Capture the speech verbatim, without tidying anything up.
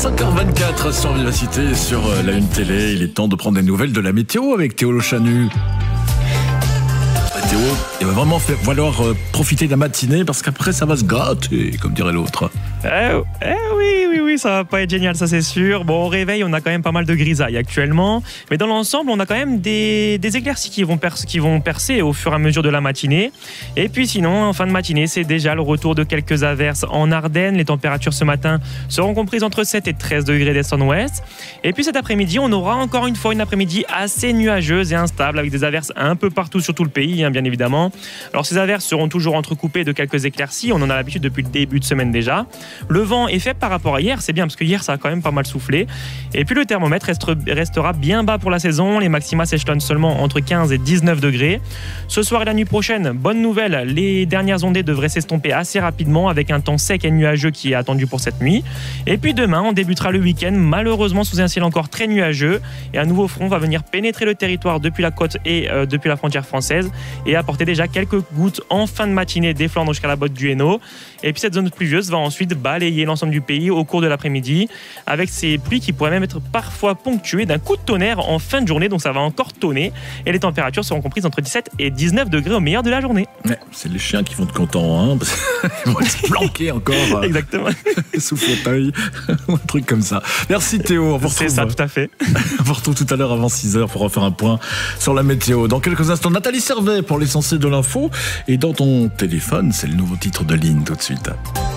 cinq heures vingt-quatre sur Vivacité, sur la Une Télé. Il est temps de prendre des nouvelles de la météo avec Théo Le Chanu. Théo, il va vraiment falloir profiter de la matinée parce qu'après ça va se gâter, comme dirait l'autre. Eh, eh oui, oui, oui, ça va pas être génial, ça c'est sûr. Bon, au réveil, on a quand même pas mal de grisailles actuellement, mais dans l'ensemble, on a quand même des, des éclaircies qui vont, percer, qui vont percer au fur et à mesure de la matinée. Et puis sinon, en fin de matinée, c'est déjà le retour de quelques averses en Ardennes. Les températures ce matin seront comprises entre sept et treize degrés d'est en ouest. Et puis cet après-midi, on aura encore une fois une après-midi assez nuageuse et instable, avec des averses un peu partout sur tout le pays, hein, bien évidemment. Alors ces averses seront toujours entrecoupées de quelques éclaircies, on en a l'habitude depuis le début de semaine déjà. Le vent est faible par rapport à hier, c'est bien parce que hier ça a quand même pas mal soufflé. Et puis le thermomètre reste, restera bien bas pour la saison, les maxima s'échelonnent seulement entre quinze et dix-neuf degrés. Ce soir et la nuit prochaine, bonne nouvelle, les dernières ondées devraient s'estomper assez rapidement avec un temps sec et nuageux qui est attendu pour cette nuit. Et puis demain, on débutera le week-end malheureusement sous un ciel encore très nuageux et un nouveau front va venir pénétrer le territoire depuis la côte et euh, depuis la frontière française et apporter déjà quelques gouttes en fin de matinée des Flandres jusqu'à la botte du Hainaut. Et puis cette zone pluvieuse va ensuite balayer l'ensemble du pays au cours de l'après-midi avec ces pluies qui pourraient même être parfois ponctuées d'un coup de tonnerre en fin de journée, donc ça va encore tonner et les températures seront comprises entre dix-sept et dix-neuf degrés au meilleur de la journée. Ouais, c'est les chiens qui vont être contents, hein, parce qu'ils vont être planqués encore. Exactement. Sous fauteuil, un truc comme ça. Merci Théo, on vous retrouve. C'est ça, tout à fait. On vous retrouve tout à l'heure avant six heures pour refaire un point sur la météo. Dans quelques instants, Nathalie Servet pour l'essentiel de l'info. Et dans ton téléphone, c'est le nouveau titre de Lynn tout de suite.